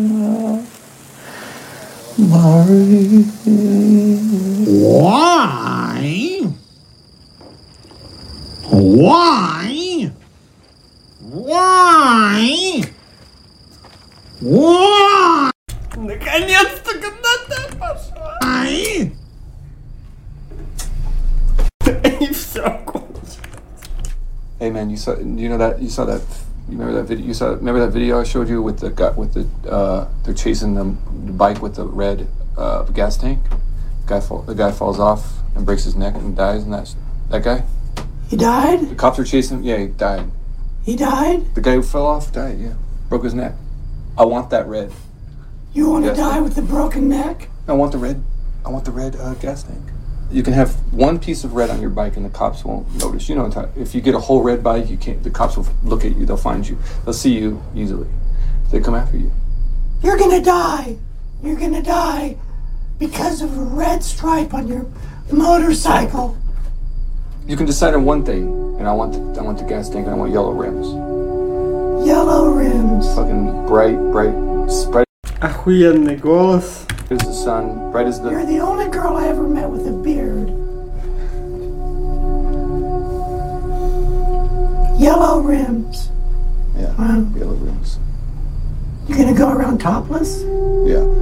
Marie. Why? Why? Why? Why? Наконец-то годнота пошла. Why? И все кончилось. Hey man, you saw that you remember that video remember that video I showed you with the guy with the they're chasing the bike with the red gas tank. The guy falls off and breaks his neck and dies, and that guy? He died? The cops are chasing him. Yeah, he died. He died? The guy who fell off died, yeah. Broke his neck. I want that red. You want to Yes, die sir. with a broken neck? I want the red gas tank. You can have one piece of red on your bike and the cops won't notice. You know, if you get a whole red bike, the cops will look at you, they'll find you. They'll see you easily. They come after you. You're gonna die. You're gonna die because of a red stripe on your motorcycle. You can decide on one thing, and I want the gas tank and I want yellow rims. Yellow rims. Fucking bright Охуенный голос. as the sun, bright as You're the... the only girl I ever met with a beard. Yellow rims. Yeah, Wow. yellow rims. You gonna go around topless? Yeah.